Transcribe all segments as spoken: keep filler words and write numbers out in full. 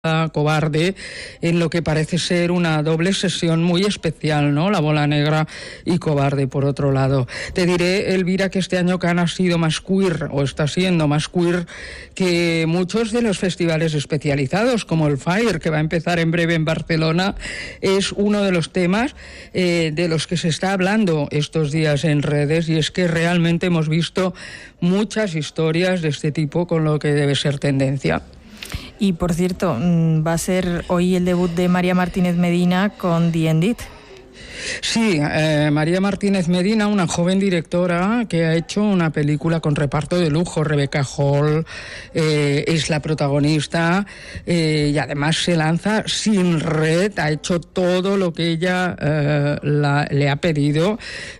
Cobarde, en lo que parece ser una doble sesión muy especial, ¿no? La Bola Negra y Cobarde, por otro lado. Te diré, Elvira, que este año Cannes ha sido más queer, o está siendo más queer, que muchos de los festivales especializados, como el Fire, que va a empezar en breve en Barcelona. Es uno de los temas eh, de los que se está hablando estos días en redes, y es que realmente hemos visto muchas historias de este tipo, con lo que debe ser tendencia. Y, por cierto, va a ser hoy el debut de María Martínez Medina con The Ended. Sí, eh, María Martínez Medina, una joven directora que ha hecho una película con reparto de lujo. Rebecca Hall eh, es la protagonista eh, y además se lanza sin red, ha hecho todo lo que ella eh, la, le ha pedido,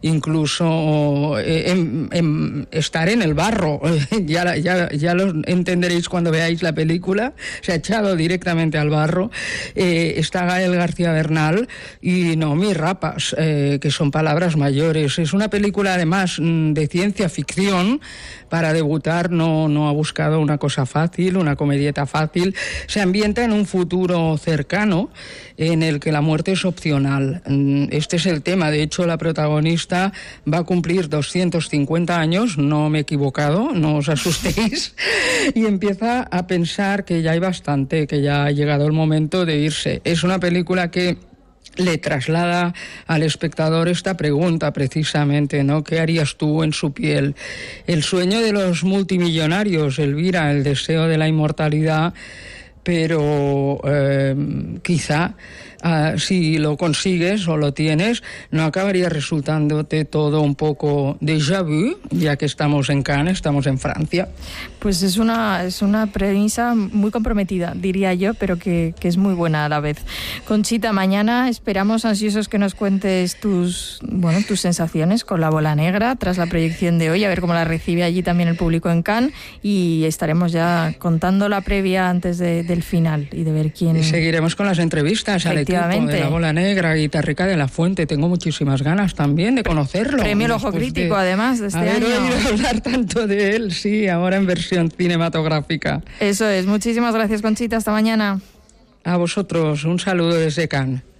incluso eh, en, en estar en el barro. ya, ya, ya lo entenderéis cuando veáis la película. Se ha echado directamente al barro. Eh, está Gael García Bernal y Naomi Rapace. Eh, que son palabras mayores. Es una película además de ciencia ficción. Para debutar no, no ha buscado una cosa fácil, una comedieta fácil. Se ambienta en un futuro cercano en el que la muerte es opcional. Este es el tema. De hecho, la protagonista va a cumplir doscientos cincuenta años, no me he equivocado, no os asustéis, y empieza a pensar que ya hay bastante, que ya ha llegado el momento de irse. Es una película que le traslada al espectador esta pregunta precisamente, ¿no? ¿Qué harías tú en su piel? El sueño de los multimillonarios, Elvira, el deseo de la inmortalidad, pero eh, quizá uh, si lo consigues o lo tienes, no acabaría resultándote todo un poco déjà vu, ya que estamos en Cannes, estamos en Francia. Pues es una, es una premisa muy comprometida, diría yo, pero que, que es muy buena a la vez. Conchita, mañana esperamos ansiosos que nos cuentes tus, bueno, tus sensaciones con La Bola Negra tras la proyección de hoy, a ver cómo la recibe allí también el público en Cannes, y estaremos ya contando la previa antes de, del final y de ver quién... Y seguiremos con las entrevistas al equipo de La Bola Negra, Guitarrica de la Fuente. Tengo muchísimas ganas también de conocerlo. Premio El Ojo Crítico, de, además, de este haber año. Haber oído hablar tanto de él, sí, ahora en versión cinematográfica. Eso es. Muchísimas gracias, Conchita. Hasta mañana. A vosotros, un saludo desde Cannes.